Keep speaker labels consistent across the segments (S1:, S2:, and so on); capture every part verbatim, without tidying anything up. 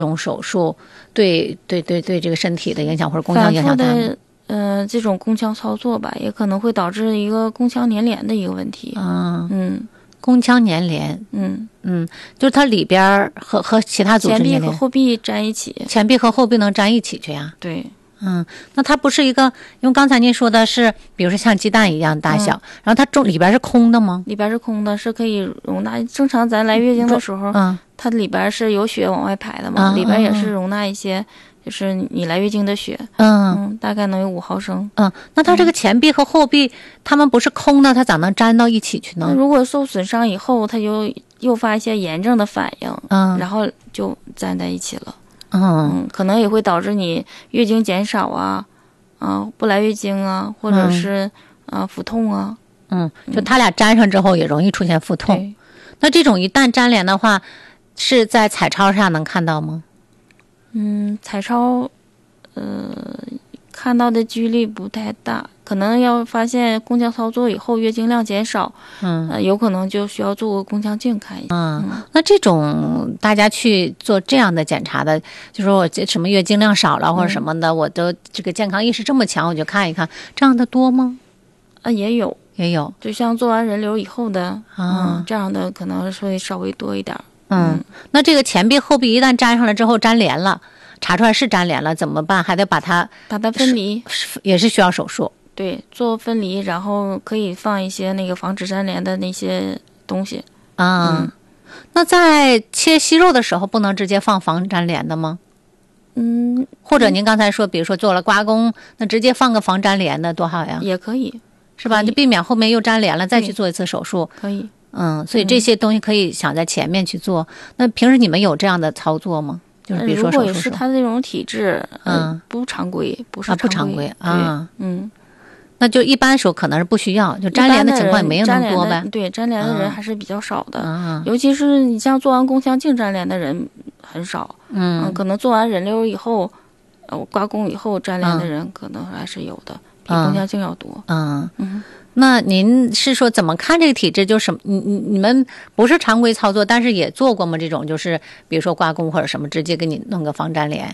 S1: 种手术对对对对这个身体的影响或者宫腔影响大吗？
S2: 呃，这种宫腔操作吧，也可能会导致一个宫腔粘连的一个问题。
S1: 啊，
S2: 嗯，
S1: 宫腔粘连，
S2: 嗯
S1: 嗯，就是它里边和和其他组织
S2: 前
S1: 粘连，
S2: 臂和后臂粘一起。
S1: 前臂和后臂能粘一起去呀？
S2: 对，
S1: 嗯，那它不是一个，因为刚才您说的是，比如说像鸡蛋一样大小，
S2: 嗯、
S1: 然后它中里边是空的吗？
S2: 里边是空的，是可以容纳。正常咱来月经的时候，
S1: 嗯，
S2: 它里边是有血往外排的嘛，
S1: 嗯、
S2: 里边也是容纳一些。就是你来月经的血，
S1: 嗯
S2: 嗯，大概能有五毫升。
S1: 嗯，那它这个前臂和后臂，它们不是空的，它咋能粘到一起去呢？
S2: 那如果受损伤以后，它就诱发一些炎症的反应，
S1: 嗯，
S2: 然后就粘在一起了。
S1: 嗯
S2: 嗯，可能也会导致你月经减少啊，啊，不来月经啊，或者是、嗯、啊腹痛啊。
S1: 嗯，就它俩粘上之后也容易出现腹痛。
S2: 嗯、
S1: 那这种一旦粘连的话，是在彩超上能看到吗？
S2: 嗯，彩超，呃，看到的几率不太大，可能要发现宫腔操作以后月经量减少，
S1: 嗯、
S2: 呃，有可能就需要做个宫腔镜看一下。
S1: 嗯，嗯那这种大家去做这样的检查的，就说我这什么月经量少了或者什么的，嗯、我都这个健康意识这么强，我就看一看，这样的多吗？
S2: 啊，也有，
S1: 也有，
S2: 就像做完人流以后的，
S1: 啊、
S2: 嗯，这样的可能会稍微多一点。
S1: 嗯，那这个前臂后臂一旦粘上了之后粘连了，查出来是粘连了，怎么办？还得把它
S2: 把它分离，
S1: 也是需要手术。
S2: 对，做分离，然后可以放一些那个防止粘连的那些东西。
S1: 啊、
S2: 嗯，
S1: 那在切息肉的时候不能直接放防粘连的吗？
S2: 嗯，
S1: 或者您刚才说，比如说做了刮宫，那直接放个防粘连的多好呀？
S2: 也可以，
S1: 是吧？就避免后面又粘连了，再去做一次手术。
S2: 可以。
S1: 嗯，所以这些东西可以想在前面去做。嗯、那平时你们有这样的操作吗？就是比如说手术，
S2: 如果是他这种体质，嗯，不常规，不是
S1: 啊，不常规啊，
S2: 嗯，
S1: 那就一般时候可能是不需要，就粘连的情况也没有那么多呗。
S2: 对，粘连的人还是比较少的，
S1: 啊、
S2: 尤其是你像做完宫腔镜粘连的人很少，
S1: 嗯，
S2: 嗯可能做完人流以后，呃，刮宫以后粘连的人可能还是有的，嗯、比宫腔镜要多。
S1: 嗯。嗯那您是说怎么看这个体质？就是你你你们不是常规操作，但是也做过吗？这种就是比如说刮宫或者什么，直接给你弄个防粘连。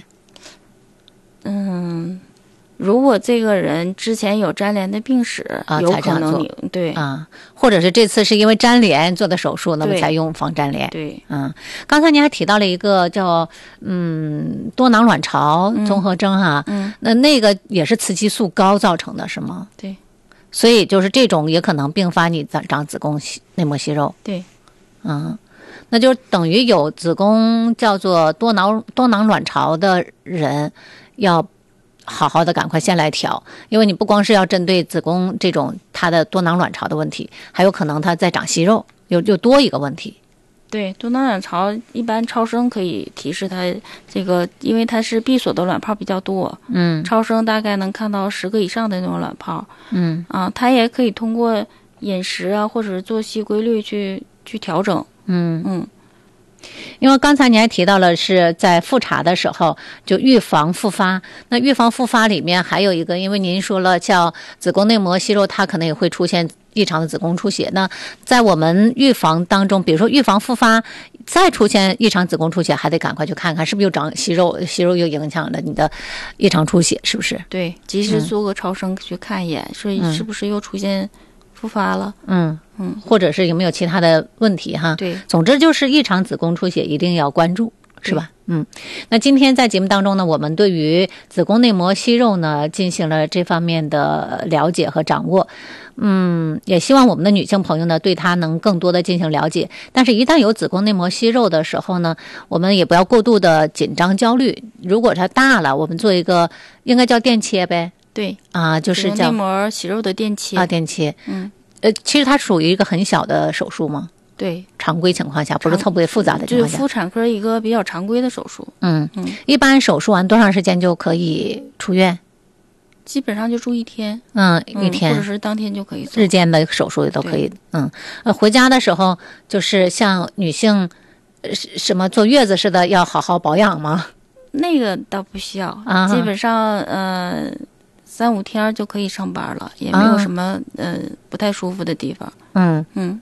S2: 嗯，如果这个人之前有粘连的病史，
S1: 啊，
S2: 有可能你对
S1: 啊，或者是这次是因为粘连做的手术，那么才用防粘连。
S2: 对，
S1: 嗯，刚才您还提到了一个叫嗯多囊卵巢综合征哈，
S2: 嗯，
S1: 那那个也是雌激素高造成的，是吗？
S2: 对。
S1: 所以就是这种也可能并发你长长子宫内膜息肉。
S2: 对，
S1: 嗯，那就等于有子宫叫做多囊多囊卵巢的人，要好好的赶快先来调，因为你不光是要针对子宫这种它的多囊卵巢的问题，还有可能它在长息肉，又又多一个问题。
S2: 对，多囊卵巢一般超声可以提示它这个，因为它是闭锁的卵泡比较多，
S1: 嗯，
S2: 超声大概能看到十个以上的那种卵泡，
S1: 嗯
S2: 啊，它也可以通过饮食啊或者是作息规律去去调整，
S1: 嗯
S2: 嗯。
S1: 因为刚才你还提到了是在复查的时候就预防复发，那预防复发里面还有一个，因为您说了叫子宫内膜息肉，它可能也会出现异常的子宫出血。那在我们预防当中，比如说预防复发再出现异常子宫出血，还得赶快去看看是不是又长息肉，息肉又影响了你的异常出血，是不是？
S2: 对，及时做个超声去看一眼，说、嗯、是不是又出现复发了？
S1: 嗯
S2: 嗯，
S1: 或者是有没有其他的问题哈？
S2: 对，
S1: 总之就是异常子宫出血一定要关注，是吧？嗯，那今天在节目当中呢，我们对于子宫内膜息肉呢进行了这方面的了解和掌握。嗯，也希望我们的女性朋友呢对它能更多的进行了解。但是，一旦有子宫内膜息肉的时候呢，我们也不要过度的紧张焦虑。如果它大了，我们做一个应该叫电切呗。
S2: 对
S1: 啊，就是叫
S2: 内膜息肉的电切
S1: 啊，电切。
S2: 嗯。
S1: 呃，其实它属于一个很小的手术吗？
S2: 对，
S1: 常规情况下不是特别复杂的情况下，
S2: 就是妇产科一个比较常规的手术。
S1: 嗯
S2: 嗯，
S1: 一般手术完多长时间就可以出院？
S2: 基本上就住一天。
S1: 嗯，一天、
S2: 嗯、或者是当天就可以做。
S1: 日间的手术也都可以。嗯，呃，回家的时候就是像女性，呃，什么坐月子似的，要好好保养吗？
S2: 那个倒不需要，
S1: 啊、
S2: 基本上呃。三五天就可以上班了，也没有什么、啊、呃不太舒服的地方。
S1: 嗯
S2: 嗯，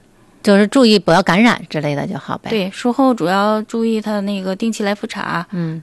S1: 就是注意不要感染之类的就好呗。
S2: 对，术后主要注意他那个定期来复查，
S1: 嗯，